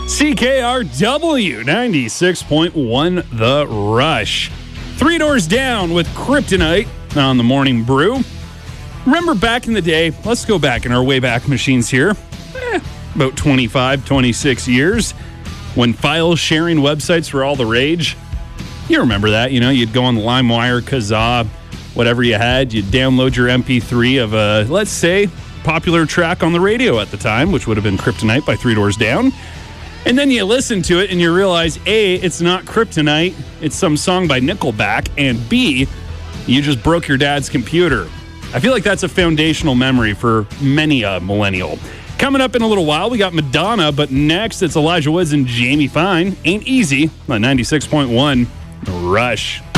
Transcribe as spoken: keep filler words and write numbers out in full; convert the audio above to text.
C K R W ninety-six point one The Rush. Three Doors Down with Kryptonite on the Morning Brew. Remember back in the day, let's go back in our way back machines here, eh, about twenty-five, twenty-six years, when file sharing websites were all the rage. You remember that, you know, you'd go on LimeWire, Kazaa, whatever you had, you'd download your M P three of a, let's say, popular track on the radio at the time, which would have been Kryptonite by Three Doors Down. And then you listen to it and you realize, A, it's not Kryptonite, it's some song by Nickelback, and B, you just broke your dad's computer. I feel like that's a foundational memory for many a millennial. Coming up in a little while, we got Madonna, but next it's Elijah Woods and Jamie Fine. Ain't Easy on ninety-six point one Rush.